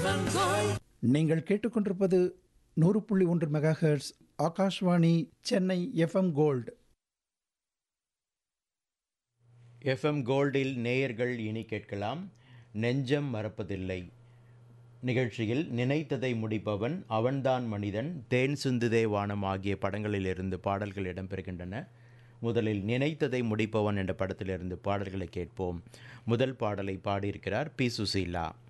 நீங்கள் கேட்டுக்கொண்டிருப்பது 100.1 megahertz Akashvani Chennai FM gold. FM கோல்டில் நேயர்கள் இனி கேட்கலாம் நெஞ்சம் மறப்பதில்லை நிகழ்ச்சியில் நினைத்ததை முடிப்பவன், அவன்தான் மனிதன், தேன் சிந்துதே வானம் ஆகிய படங்களிலிருந்து பாடல்கள் இடம்பெறுகின்றன. முதலில் நினைத்ததை முடிப்பவன் என்ற படத்திலிருந்து பாடல்களை கேட்போம். முதல் பாடலை பாடியிருக்கிறார் பி. சுசீலா.